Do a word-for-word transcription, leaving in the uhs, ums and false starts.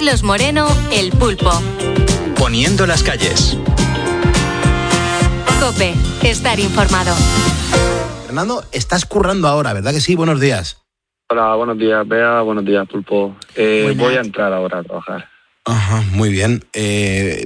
Carlos Moreno, El Pulpo. Poniendo las calles. COPE, estar informado. Fernando, estás currando ahora, ¿verdad que sí? Buenos días. Hola, buenos días, Bea, buenos días, Pulpo. Eh, voy a entrar ahora a trabajar. Ajá, muy bien. Eh,